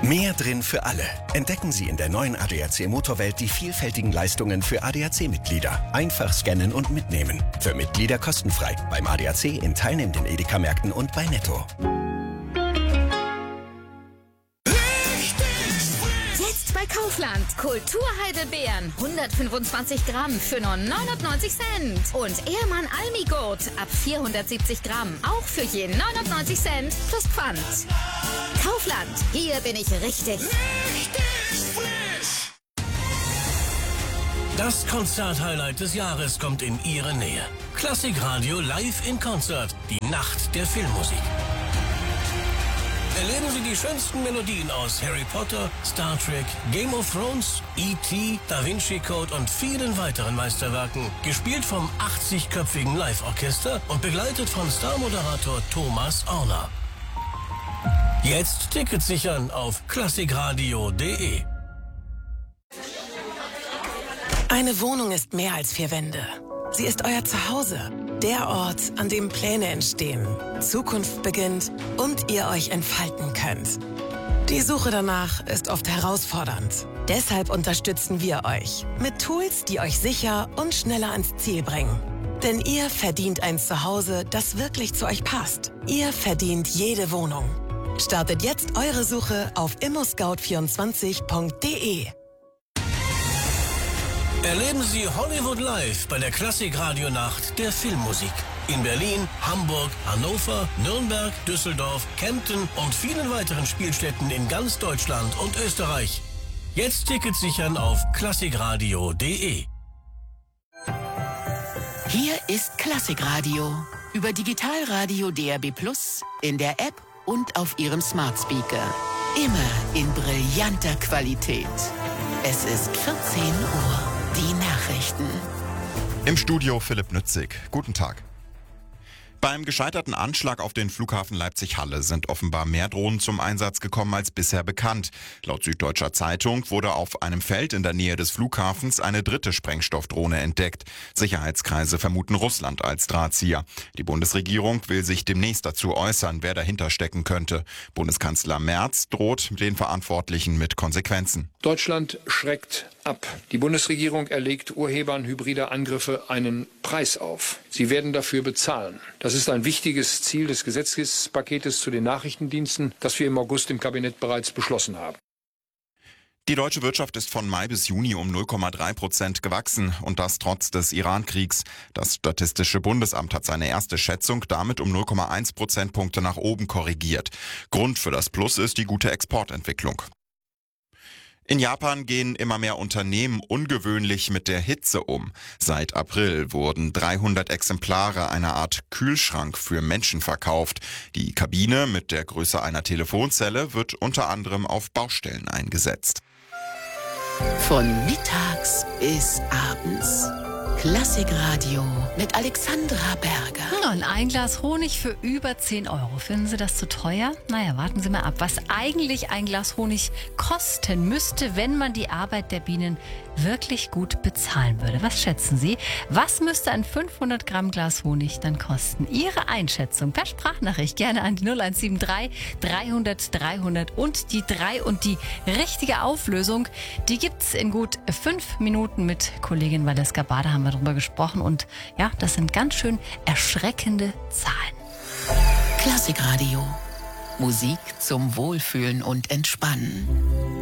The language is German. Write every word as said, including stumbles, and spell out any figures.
Mehr drin für alle. Entdecken Sie in der neuen A D A C Motorwelt die vielfältigen Leistungen für A D A C-Mitglieder. Einfach scannen und mitnehmen. Für Mitglieder kostenfrei. Beim A D A C in teilnehmenden Edeka-Märkten und bei Netto. Jetzt bei Kaufland. Kulturheidelbeeren. hundertfünfundzwanzig Gramm für nur neunundneunzig Cent. Und Ehrmann Almigurt ab vierhundertsiebzig Gramm. Auch für je neunundneunzig Cent plus Pfand. Kaufland. Hier bin ich richtig. Richtig frisch. Das Konzert-Highlight des Jahres kommt in Ihre Nähe. Klassikradio live in Konzert. Die Nacht der Filmmusik. Erleben Sie die schönsten Melodien aus Harry Potter, Star Trek, Game of Thrones, E T, Da Vinci Code und vielen weiteren Meisterwerken. Gespielt vom achtzigköpfigen Live-Orchester und begleitet von Star-Moderator Thomas Orner. Jetzt Tickets sichern auf klassikradio punkt de. Eine Wohnung ist mehr als vier Wände. Sie ist euer Zuhause. Der Ort, an dem Pläne entstehen, Zukunft beginnt und ihr euch entfalten könnt. Die Suche danach ist oft herausfordernd. Deshalb unterstützen wir euch mit Tools, die euch sicher und schneller ans Ziel bringen. Denn ihr verdient ein Zuhause, das wirklich zu euch passt. Ihr verdient jede Wohnung. Startet jetzt eure Suche auf immoscout vierundzwanzig punkt de. Erleben Sie Hollywood live bei der Klassik-Radio-Nacht der Filmmusik. In Berlin, Hamburg, Hannover, Nürnberg, Düsseldorf, Kempten und vielen weiteren Spielstätten in ganz Deutschland und Österreich. Jetzt Tickets sichern auf klassikradio punkt de. Hier ist Klassikradio über Digitalradio D A B plus, in der App und auf Ihrem Smart Speaker. Immer in brillanter Qualität. Es ist vierzehn Uhr. Die Nachrichten. Im Studio Philipp Nützig. Guten Tag. Beim gescheiterten Anschlag auf den Flughafen Leipzig-Halle sind offenbar mehr Drohnen zum Einsatz gekommen als bisher bekannt. Laut Süddeutscher Zeitung wurde auf einem Feld in der Nähe des Flughafens eine dritte Sprengstoffdrohne entdeckt. Sicherheitskreise vermuten Russland als Drahtzieher. Die Bundesregierung will sich demnächst dazu äußern, wer dahinter stecken könnte. Bundeskanzler Merz droht den Verantwortlichen mit Konsequenzen. Deutschland schreckt ab. Die Bundesregierung erlegt Urhebern hybrider Angriffe einen Preis auf. Sie werden dafür bezahlen. Das ist ein wichtiges Ziel des Gesetzespaketes zu den Nachrichtendiensten, das wir im August im Kabinett bereits beschlossen haben. Die deutsche Wirtschaft ist von Mai bis Juni um null Komma drei Prozent gewachsen und das trotz des Iran-Kriegs. Das Statistische Bundesamt hat seine erste Schätzung damit um null Komma eins Prozentpunkte nach oben korrigiert. Grund für das Plus ist die gute Exportentwicklung. In Japan gehen immer mehr Unternehmen ungewöhnlich mit der Hitze um. Seit April wurden dreihundert Exemplare einer Art Kühlschrank für Menschen verkauft. Die Kabine mit der Größe einer Telefonzelle wird unter anderem auf Baustellen eingesetzt. Von mittags bis abends. Klassikradio mit Alexandra Berger. Und ein Glas Honig für über zehn Euro. Finden Sie das zu teuer? Naja, warten Sie mal ab, was eigentlich ein Glas Honig kosten müsste, wenn man die Arbeit der Bienen wirklich gut bezahlen würde. Was schätzen Sie? Was müsste ein fünfhundert Gramm Glas Honig dann kosten? Ihre Einschätzung per Sprachnachricht gerne an die null eins sieben drei dreihundert dreihundert und die drei und die richtige Auflösung, die gibt's in gut fünf Minuten mit Kollegin Valeska Bader, haben wir drüber gesprochen und ja, das sind ganz schön erschreckende Zahlen. Klassikradio. Musik zum Wohlfühlen und Entspannen.